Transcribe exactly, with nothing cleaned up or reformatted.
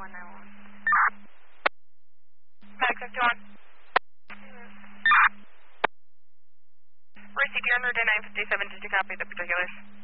one nine one. Medic fifty-one. Received, you're on route nine fifty-seven. Did you copy the particulars?